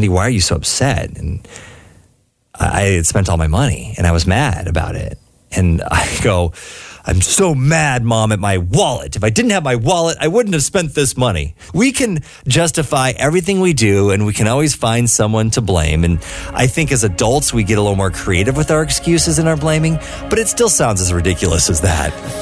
honey, why are you so upset? And I had spent all my money and I was mad about it. And I go, I'm so mad, Mom, at my wallet. If I didn't have my wallet, I wouldn't have spent this money. We can justify everything we do, and we can always find someone to blame. And I think as adults, we get a little more creative with our excuses and our blaming, but it still sounds as ridiculous as that.